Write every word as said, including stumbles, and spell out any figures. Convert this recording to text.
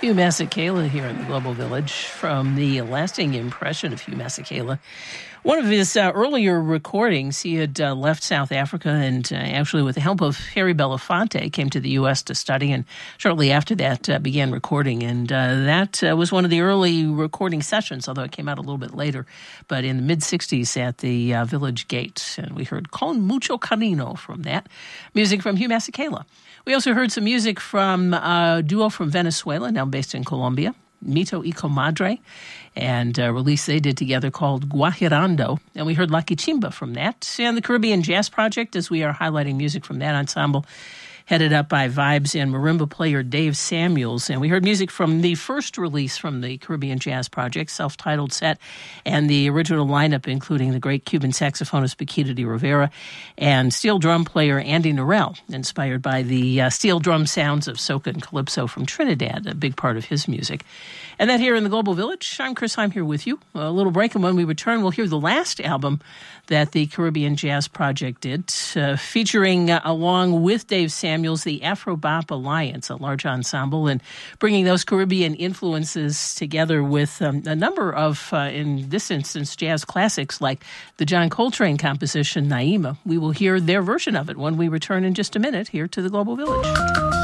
Hugh Masekela here in the Global Village from the lasting impression of Hugh Masekela. One of his uh, earlier recordings, he had uh, left South Africa and uh, actually with the help of Harry Belafonte came to the U S to study, and shortly after that uh, began recording. And uh, that uh, was one of the early recording sessions, although it came out a little bit later, but in the mid-sixties at the uh, Village Gate. And we heard Con Mucho Cariño from that. Music from Hugh Masekela. We also heard some music from a duo from Venezuela, now based in Colombia, Mito y Comadre, and a release they did together called Guajirando. And we heard La Quichimba from that. And the Caribbean Jazz Project, as we are highlighting music from that ensemble, headed up by vibes and marimba player Dave Samuels. And we heard music from the first release from the Caribbean Jazz Project, self-titled set, and the original lineup, including the great Cuban saxophonist Paquito de Rivera and steel drum player Andy Narell, inspired by the uh, steel drum sounds of soca and calypso from Trinidad, a big part of his music. And that here in the Global Village, I'm Chris Heim here with you. A little break, and when we return, we'll hear the last album that the Caribbean Jazz Project did, uh, featuring, uh, along with Dave Samuels, the Afro-Bop Alliance, a large ensemble, and bringing those Caribbean influences together with um, a number of, uh, in this instance, jazz classics like the John Coltrane composition, Naima. We will hear their version of it when we return in just a minute here to the Global Village.